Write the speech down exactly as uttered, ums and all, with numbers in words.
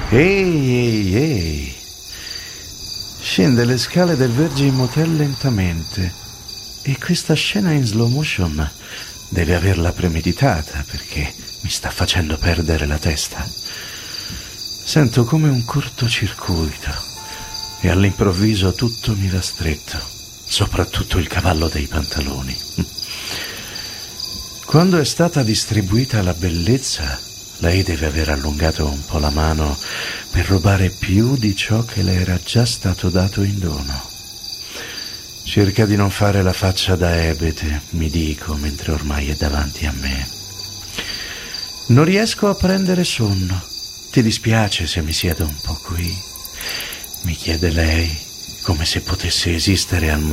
Ehi, ehi, ehi. Scende le scale del Virgin Motel lentamente. E questa scena in slow motion deve averla premeditata, perché mi sta facendo perdere la testa. Sento come un cortocircuito e all'improvviso tutto mi va stretto, soprattutto il cavallo dei pantaloni. Quando è stata distribuita la bellezza, lei deve aver allungato un po' la mano per rubare più di ciò che le era già stato dato in dono. Cerca di non fare la faccia da ebete, mi dico, mentre ormai è davanti a me. Non riesco a prendere sonno. Ti dispiace se mi siedo un po' qui? Mi chiede lei, come se potesse esistere al